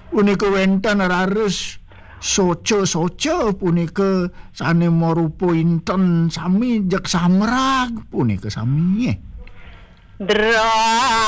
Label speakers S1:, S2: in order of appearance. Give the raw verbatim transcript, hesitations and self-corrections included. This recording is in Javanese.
S1: punika wenten rares soco-soco punika sanema rupa inten sami jek samrag punika sami.
S2: Dra